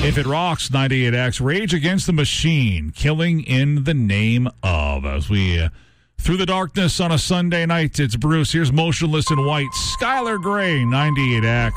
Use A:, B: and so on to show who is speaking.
A: If It Rocks, 98X, Rage Against the Machine, Killing in the Name of. As we through the darkness on a Sunday night, it's Bruce. Here's Motionless in White, Skylar Grey, 98X.